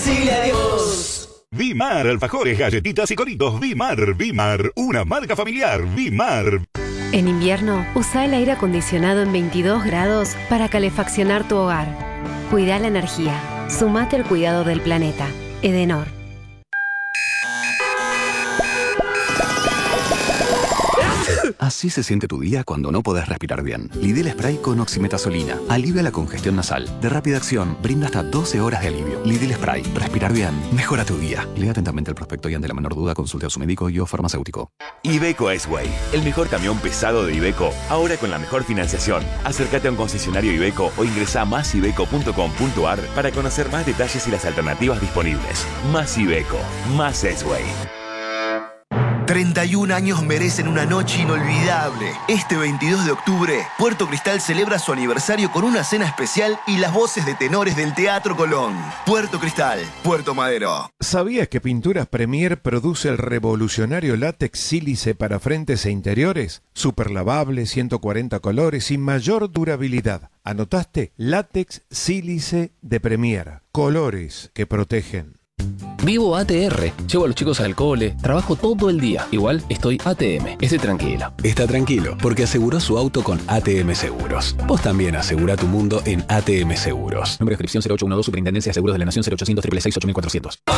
decirle adiós. Vimar, alfajores, galletitas y coritos. Vimar, una marca familiar. Vimar. En invierno, usa el aire acondicionado en 22 grados para calefaccionar tu hogar. Cuida la energía. Sumate al cuidado del planeta. Edenor. Así se siente tu día cuando no podés respirar bien. Lidl Spray con oximetazolina. Alivia la congestión nasal. De rápida acción, brinda hasta 12 horas de alivio. Lidl Spray. Respirar bien. Mejora tu día. Lea atentamente el prospecto y ante la menor duda consulte a su médico y o farmacéutico. Iveco S-Way. El mejor camión pesado de Iveco. Ahora con la mejor financiación. Acércate a un concesionario Iveco o ingresa a masiveco.com.ar para conocer más detalles y las alternativas disponibles. Más Iveco. Más S-Way. 31 años merecen una noche inolvidable. Este 22 de octubre, Puerto Cristal celebra su aniversario con una cena especial y las voces de tenores del Teatro Colón. Puerto Cristal, Puerto Madero. ¿Sabías que Pinturas Premier produce el revolucionario látex sílice para frentes e interiores? Super lavable, 140 colores y mayor durabilidad. ¿Anotaste? Látex sílice de Premier. Colores que protegen. Vivo ATR, llevo a los chicos al cole, trabajo todo el día. Igual estoy ATM, esté tranquilo. Está tranquilo, porque aseguró su auto con ATM Seguros. Vos también asegura tu mundo en ATM Seguros. Número de inscripción 0812, Superintendencia de Seguros de la Nación, 0800 666 8400.